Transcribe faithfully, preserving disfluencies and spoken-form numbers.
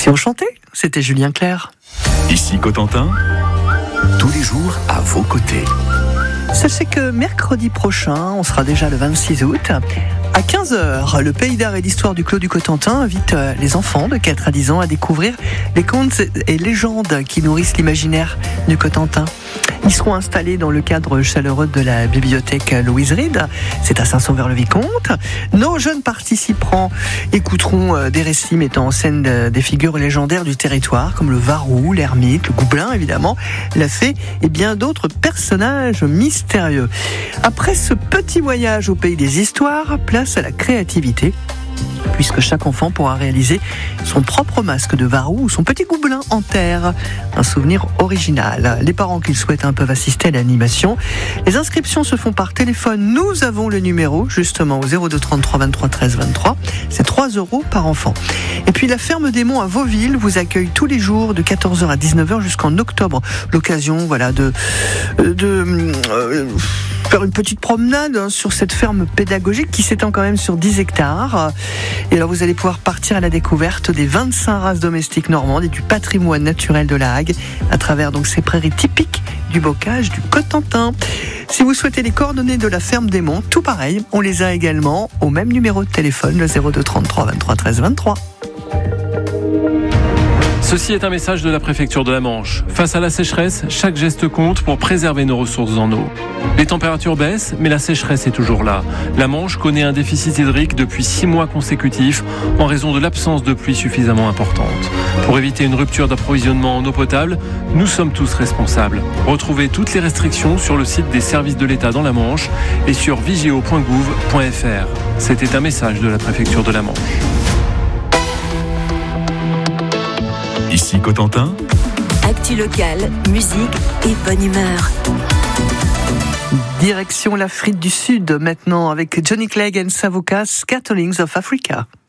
Si on chantait, c'était Julien Clerc. Ici Cotentin, tous les jours à vos côtés. Sachez que mercredi prochain, on sera déjà le vingt-six août, à quinze heures, le Pays d'art et d'histoire du Clos du Cotentin invite les enfants de quatre à dix ans à découvrir les contes et légendes qui nourrissent l'imaginaire du Cotentin. Ils seront installés dans le cadre chaleureux de la bibliothèque Louise Ride, c'est à Saint-Sauveur-le-Vicomte. Nos jeunes participants écouteront des récits mettant en scène des figures légendaires du territoire, comme le Varou, l'Ermite, le Goublin évidemment, la Fée et bien d'autres personnages mystérieux. Après ce petit voyage au pays des histoires, place à la créativité, puisque chaque enfant pourra réaliser son propre masque de Varou ou son petit Goublin en terre. Un souvenir original. Les parents qui le souhaitent peuvent assister à l'animation. Les inscriptions se font par téléphone. Nous avons le numéro, justement, au zéro deux trente-trois vingt-trois treize vingt-trois. C'est trois euros par enfant. Et puis la ferme des Monts à Vauville vous accueille tous les jours de quatorze heures à dix-neuf heures jusqu'en octobre. L'occasion, voilà, de... de euh, faire une petite promenade hein, sur cette ferme pédagogique qui s'étend quand même sur dix hectares. Et alors vous allez pouvoir partir à la découverte des vingt-cinq races domestiques normandes et du patrimoine naturel de la Hague à travers donc ces prairies typiques du bocage du Cotentin. Si vous souhaitez les coordonnées de la ferme des Monts, tout pareil, on les a également au même numéro de téléphone, le zéro deux trente-trois vingt-trois treize vingt-trois. Ceci est un message de la préfecture de la Manche. Face à la sécheresse, chaque geste compte pour préserver nos ressources en eau. Les températures baissent, mais la sécheresse est toujours là. La Manche connaît un déficit hydrique depuis six mois consécutifs en raison de l'absence de pluie suffisamment importante. Pour éviter une rupture d'approvisionnement en eau potable, nous sommes tous responsables. Retrouvez toutes les restrictions sur le site des services de l'État dans la Manche et sur vigéo point gouv point f r. C'était un message de la préfecture de la Manche. Ici Cotentin, actu locale, musique et bonne humeur. Direction l'Afrique du Sud maintenant avec Johnny Clegg and Savoca, Scatterings of Africa.